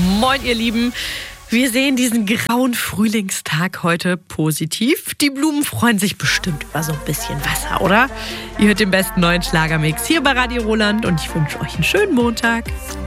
Moin, ihr Lieben. Wir sehen diesen grauen Frühlingstag heute positiv. Die Blumen freuen sich bestimmt über so ein bisschen Wasser, oder? Ihr hört den besten neuen Schlagermix hier bei Radio Roland und ich wünsche euch einen schönen Montag.